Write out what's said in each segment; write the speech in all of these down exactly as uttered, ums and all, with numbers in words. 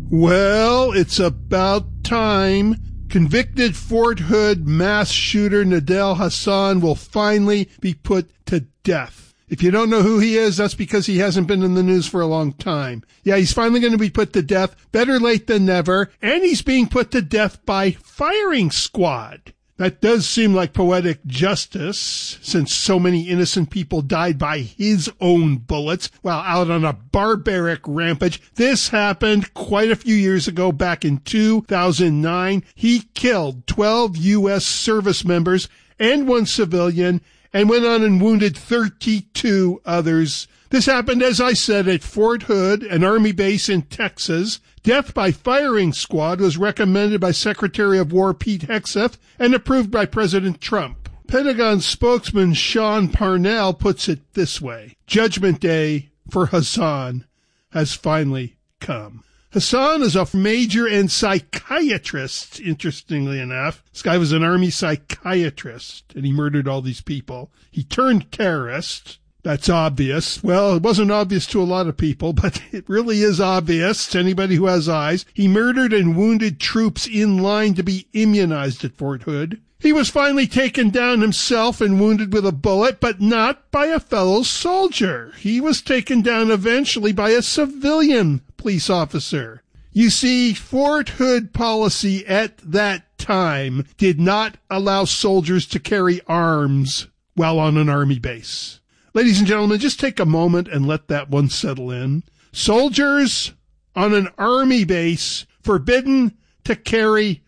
Well, it's about time. Convicted Fort Hood mass shooter Nidal Hasan will finally be put to death. If you don't know who he is, that's because he hasn't been in the news for a long time. Yeah, he's finally going to be put to death. Better late than never. And he's being put to death by firing squad. That does seem like poetic justice, since so many innocent people died by his own bullets while out on a barbaric rampage. This happened quite a few years ago, back in two thousand nine. He killed twelve U S service members and one civilian, and went on and wounded thirty-two others. This happened, as I said, at Fort Hood, an Army base in Texas. Death by firing squad was recommended by Secretary of War Pete Hegseth and approved by President Trump. Pentagon spokesman Sean Parnell puts it this way: Judgment Day for Hasan has finally come. Hasan is a major and psychiatrist, interestingly enough. This guy was an Army psychiatrist, and he murdered all these people. He turned terrorist. That's obvious. Well, it wasn't obvious to a lot of people, but it really is obvious to anybody who has eyes. He murdered and wounded troops in line to be immunized at Fort Hood. He was finally taken down himself and wounded with a bullet, but not by a fellow soldier. He was taken down eventually by a civilian police officer. You see, Fort Hood policy at that time did not allow soldiers to carry arms while on an Army base. Ladies and gentlemen, just take a moment and let that one settle in. Soldiers on an Army base forbidden to carry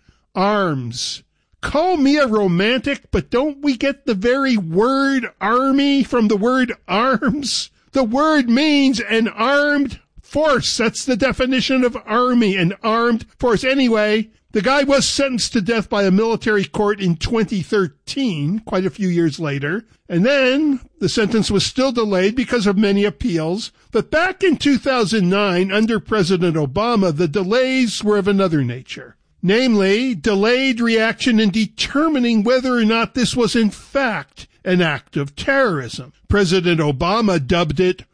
arms. Call me a romantic, but don't we get the very word army from the word arms? The word means an armed force. That's the definition of army, an armed force. Anyway, the guy was sentenced to death by a military court in twenty thirteen, quite a few years later. And then the sentence was still delayed because of many appeals. But back in two thousand nine, under President Obama, the delays were of another nature. Namely, delayed reaction in determining whether or not this was in fact an act of terrorism. President Obama dubbed it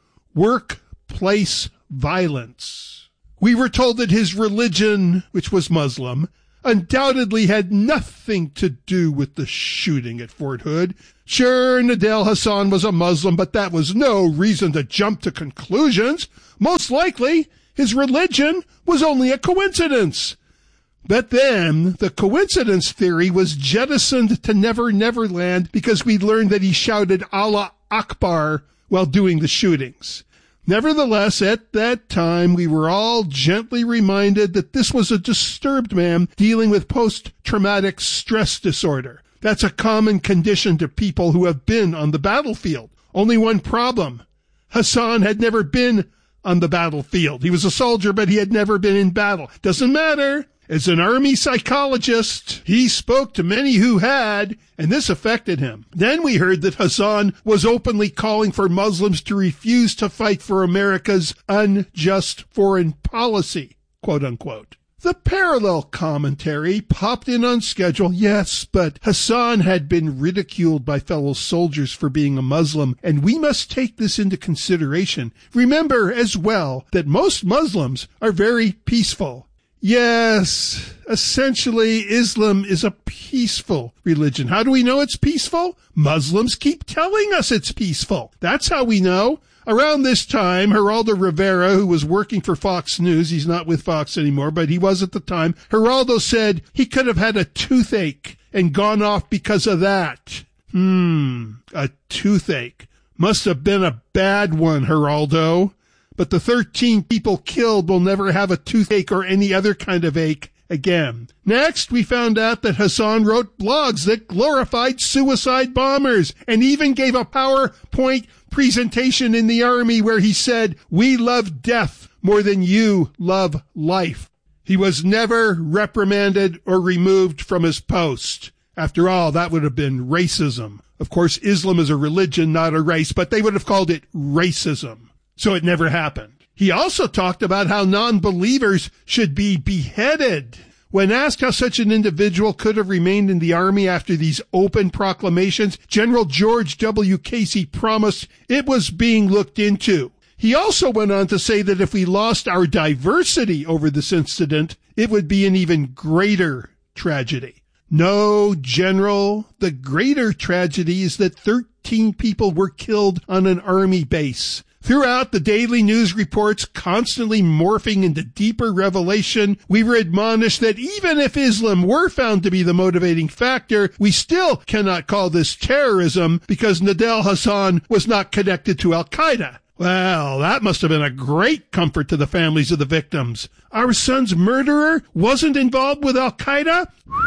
workplace violence. We were told that his religion, which was Muslim, undoubtedly had nothing to do with the shooting at Fort Hood. Sure, Nidal Hasan was a Muslim, but that was no reason to jump to conclusions. Most likely, his religion was only a coincidence. But then, the coincidence theory was jettisoned to Never Never Land because we learned that he shouted Allah Akbar while doing the shootings. Nevertheless, at that time, we were all gently reminded that this was a disturbed man dealing with post-traumatic stress disorder. That's a common condition to people who have been on the battlefield. Only one problem: Hasan had never been on the battlefield. He was a soldier, but he had never been in battle. Doesn't matter. As an Army psychologist, he spoke to many who had, and this affected him. Then we heard that Hasan was openly calling for Muslims to refuse to fight for America's unjust foreign policy, quote unquote. The parallel commentary popped in on schedule, yes, but Hasan had been ridiculed by fellow soldiers for being a Muslim, and we must take this into consideration. Remember as well that most Muslims are very peaceful. Yes, essentially, Islam is a peaceful religion. How do we know it's peaceful? Muslims keep telling us it's peaceful. That's how we know. Around this time, Geraldo Rivera, who was working for Fox News, he's not with Fox anymore, but he was at the time, Geraldo said he could have had a toothache and gone off because of that. Hmm, a toothache. Must have been a bad one, Geraldo. But the thirteen people killed will never have a toothache or any other kind of ache again. Next, we found out that Hasan wrote blogs that glorified suicide bombers and even gave a PowerPoint presentation in the Army where he said, "We love death more than you love life." He was never reprimanded or removed from his post. After all, that would have been racism. Of course, Islam is a religion, not a race, but they would have called it racism. So it never happened. He also talked about how non-believers should be beheaded. When asked how such an individual could have remained in the Army after these open proclamations, General George W. Casey promised it was being looked into. He also went on to say that if we lost our diversity over this incident, it would be an even greater tragedy. No, General, the greater tragedy is that thirteen people were killed on an army base. Throughout the daily news reports constantly morphing into deeper revelation, we were admonished that even if Islam were found to be the motivating factor, we still cannot call this terrorism because Nidal Hasan was not connected to Al-Qaeda. Well, that must have been a great comfort to the families of the victims. Our son's murderer wasn't involved with Al-Qaeda?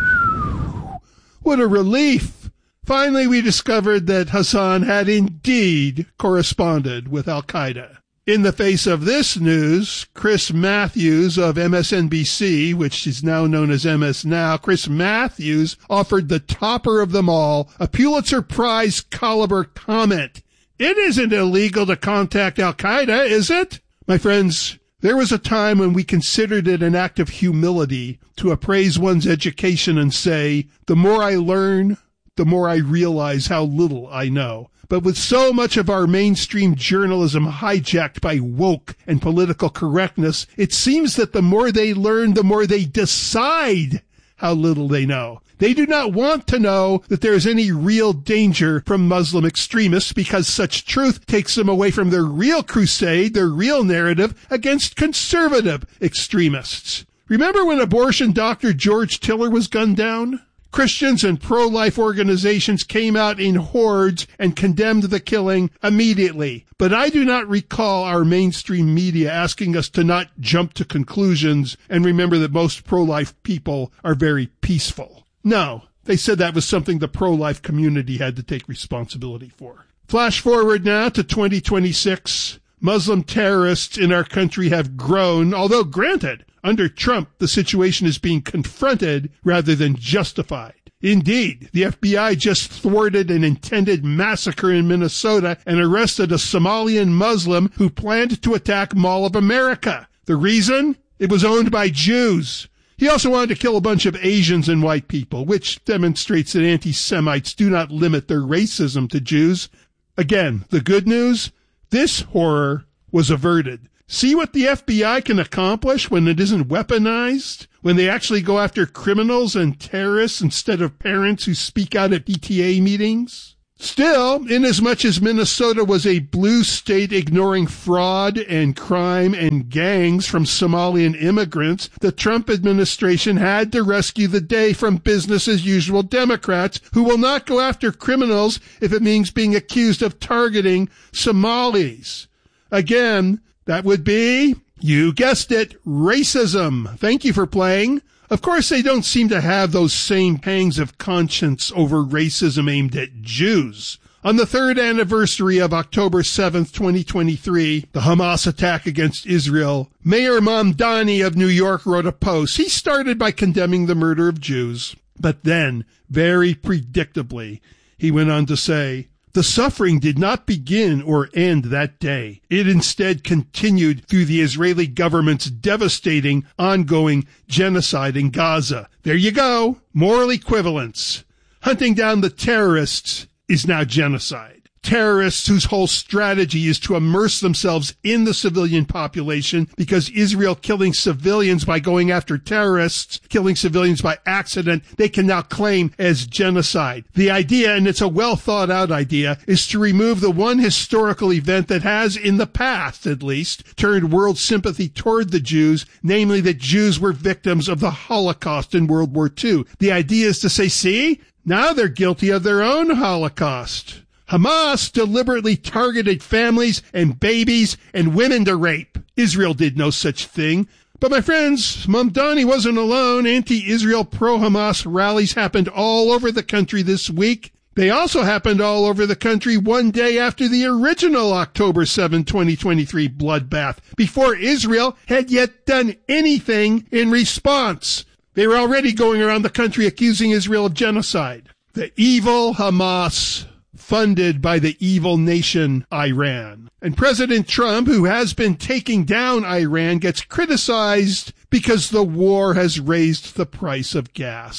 What a relief. Finally, we discovered that Hasan had indeed corresponded with Al-Qaeda. In the face of this news, Chris Matthews of M S N B C, which is now known as M S Now, Chris Matthews offered the topper of them all a Pulitzer Prize caliber comment. It isn't illegal to contact Al-Qaeda, is it? My friends, there was a time when we considered it an act of humility to appraise one's education and say, the more I learn, the more I realize how little I know. But with so much of our mainstream journalism hijacked by woke and political correctness, it seems that the more they learn, the more they decide how little they know. They do not want to know that there is any real danger from Muslim extremists because such truth takes them away from their real crusade, their real narrative against conservative extremists. Remember when abortion doctor George Tiller was gunned down? Christians and pro-life organizations came out in hordes and condemned the killing immediately. But I do not recall our mainstream media asking us to not jump to conclusions and remember that most pro-life people are very peaceful. No, they said that was something the pro-life community had to take responsibility for. Flash forward now to twenty twenty-six. Muslim terrorists in our country have grown, although granted, under Trump, the situation is being confronted rather than justified. Indeed, the F B I just thwarted an intended massacre in Minnesota and arrested a Somalian Muslim who planned to attack Mall of America. The reason? It was owned by Jews. He also wanted to kill a bunch of Asians and white people, which demonstrates that anti-Semites do not limit their racism to Jews. Again, the good news? This horror was averted. See what the F B I can accomplish when it isn't weaponized? When they actually go after criminals and terrorists instead of parents who speak out at P T A meetings? Still, inasmuch as Minnesota was a blue state ignoring fraud and crime and gangs from Somalian immigrants, the Trump administration had to rescue the day from business as usual Democrats who will not go after criminals if it means being accused of targeting Somalis. Again, that would be, you guessed it, racism. Thank you for playing. Of course, they don't seem to have those same pangs of conscience over racism aimed at Jews. On the third anniversary of October seventh, twenty twenty-three, the Hamas attack against Israel, Mayor Mamdani of New York wrote a post. He started by condemning the murder of Jews. But then, very predictably, he went on to say, the suffering did not begin or end that day. It instead continued through the Israeli government's devastating, ongoing genocide in Gaza. There you go. Moral equivalence. Hunting down the terrorists is now genocide. Terrorists whose whole strategy is to immerse themselves in the civilian population because Israel killing civilians by going after terrorists, killing civilians by accident, they can now claim as genocide. The idea, and it's a well thought out idea, is to remove the one historical event that has, in the past at least, turned world sympathy toward the Jews, namely that Jews were victims of the Holocaust in World War Two. The idea is to say, see, now they're guilty of their own Holocaust. Hamas deliberately targeted families and babies and women to rape. Israel did no such thing. But my friends, Mamdani wasn't alone. Anti-Israel, pro-Hamas rallies happened all over the country this week. They also happened all over the country one day after the original October seventh, twenty twenty-three bloodbath, before Israel had yet done anything in response. They were already going around the country accusing Israel of genocide. The evil Hamas, funded by the evil nation Iran. And President Trump, who has been taking down Iran, gets criticized because the war has raised the price of gas.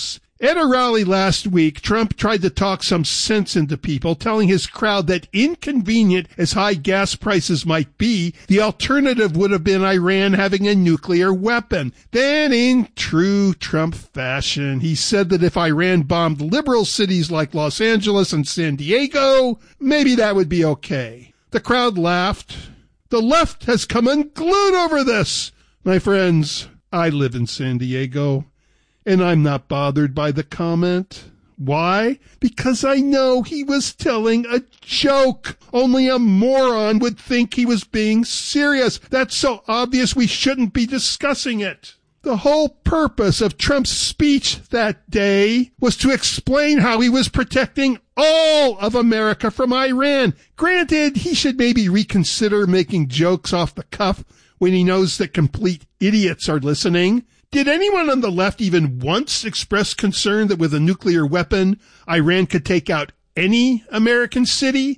At a rally last week, Trump tried to talk some sense into people, telling his crowd that inconvenient as high gas prices might be, the alternative would have been Iran having a nuclear weapon. Then, in true Trump fashion, he said that if Iran bombed liberal cities like Los Angeles and San Diego, maybe that would be okay. The crowd laughed. The left has come unglued over this. My friends, I live in San Diego, and I'm not bothered by the comment. Why? Because I know he was telling a joke. Only a moron would think he was being serious. That's so obvious we shouldn't be discussing it. The whole purpose of Trump's speech that day was to explain how he was protecting all of America from Iran. Granted, he should maybe reconsider making jokes off the cuff when he knows that complete idiots are listening. Did anyone on the left even once express concern that with a nuclear weapon, Iran could take out any American city?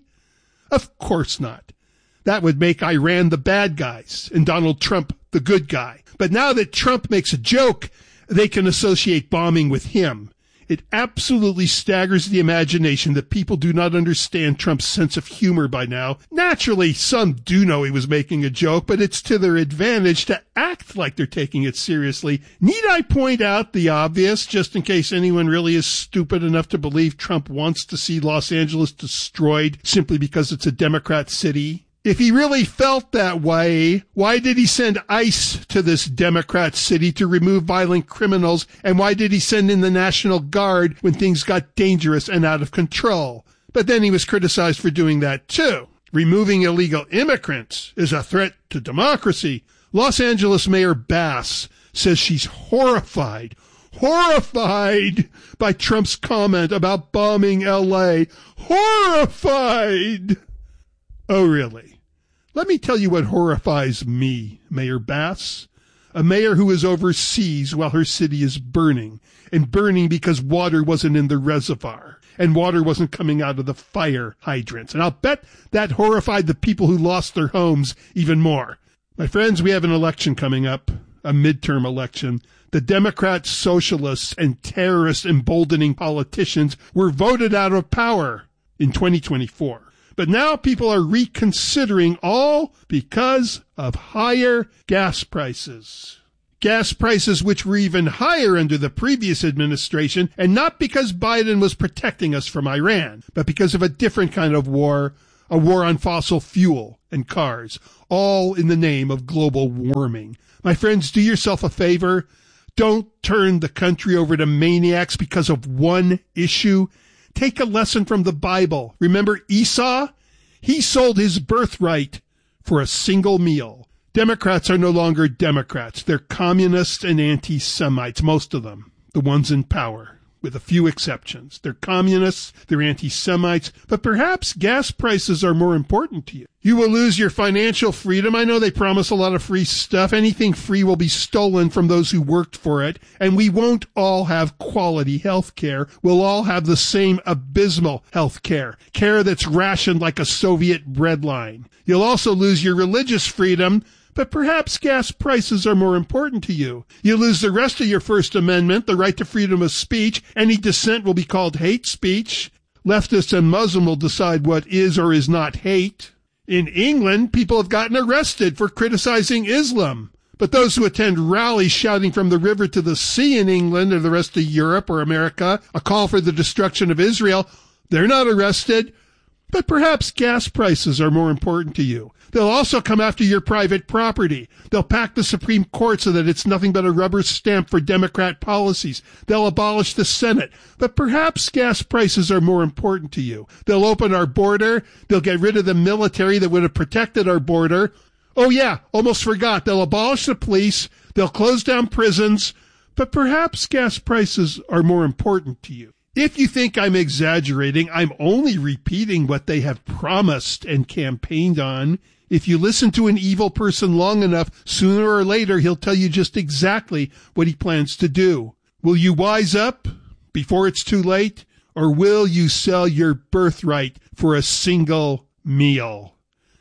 Of course not. That would make Iran the bad guys and Donald Trump the good guy. But now that Trump makes a joke, they can associate bombing with him. It absolutely staggers the imagination that people do not understand Trump's sense of humor by now. Naturally, some do know he was making a joke, but it's to their advantage to act like they're taking it seriously. Need I point out the obvious, just in case anyone really is stupid enough to believe Trump wants to see Los Angeles destroyed simply because it's a Democrat city? If he really felt that way, why did he send ICE to this Democrat city to remove violent criminals? And why did he send in the National Guard when things got dangerous and out of control? But then he was criticized for doing that too. Removing illegal immigrants is a threat to democracy. Los Angeles Mayor Bass says she's horrified, horrified by Trump's comment about bombing L A. Horrified! Oh, really? Let me tell you what horrifies me, Mayor Bass. A mayor who is overseas while her city is burning, and burning because water wasn't in the reservoir, and water wasn't coming out of the fire hydrants. And I'll bet that horrified the people who lost their homes even more. My friends, we have an election coming up, a midterm election. The Democrats, socialists, and terrorist emboldening politicians were voted out of power in twenty twenty-four. But now people are reconsidering, all because of higher gas prices. Gas prices which were even higher under the previous administration, and not because Biden was protecting us from Iran, but because of a different kind of war, a war on fossil fuel and cars, all in the name of global warming. My friends, do yourself a favor. Don't turn the country over to maniacs because of one issue. Take a lesson from the Bible. Remember Esau? He sold his birthright for a single meal. Democrats are no longer Democrats. They're communists and anti-Semites, most of them, the ones in power, with a few exceptions. They're communists, they're anti-Semites, but perhaps gas prices are more important to you. You will lose your financial freedom. I know they promise a lot of free stuff. Anything free will be stolen from those who worked for it. And we won't all have quality health care. We'll all have the same abysmal health care, care that's rationed like a Soviet breadline. You'll also lose your religious freedom, but perhaps gas prices are more important to you. You lose the rest of your First Amendment, the right to freedom of speech. Any dissent will be called hate speech. Leftists and Muslim will decide what is or is not hate. In England, people have gotten arrested for criticizing Islam. But those who attend rallies shouting from the river to the sea in England or the rest of Europe or America, a call for the destruction of Israel, they're not arrested. But perhaps gas prices are more important to you. They'll also come after your private property. They'll pack the Supreme Court so that it's nothing but a rubber stamp for Democrat policies. They'll abolish the Senate. But perhaps gas prices are more important to you. They'll open our border. They'll get rid of the military that would have protected our border. Oh yeah, almost forgot. They'll abolish the police. They'll close down prisons. But perhaps gas prices are more important to you. If you think I'm exaggerating, I'm only repeating what they have promised and campaigned on. If you listen to an evil person long enough, sooner or later he'll tell you just exactly what he plans to do. Will you wise up before it's too late, or will you sell your birthright for a single meal?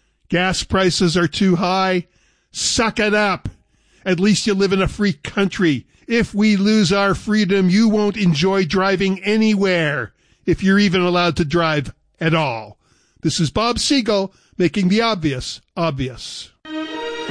Gas prices are too high? Suck it up. At least you live in a free country, If we lose our freedom, you won't enjoy driving anywhere, if you're even allowed to drive at all. This is Bob Siegel, making the obvious obvious.